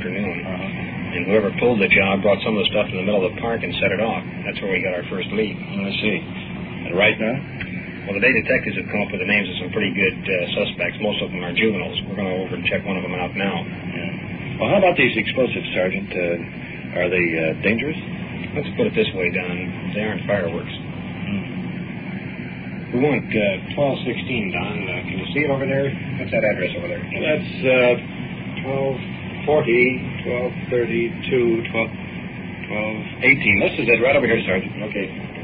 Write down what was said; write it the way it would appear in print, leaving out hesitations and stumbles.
afternoon. Uh-huh. And whoever pulled the job brought some of the stuff in the middle of the park and set it off. That's where we got our first lead. I see. And right now? Well, the day detectives have come up with the names of some pretty good suspects. Most of them are juveniles. We're going to over and check one of them out now. Yeah. Well, how about these explosives, Sergeant? Are they dangerous? Let's put it this way, Don. They aren't fireworks. We want 1216, Don. Can you see it over there? What's that address over there? That's 1240, 1232, 1218. This is it, right over here, Sergeant. Okay.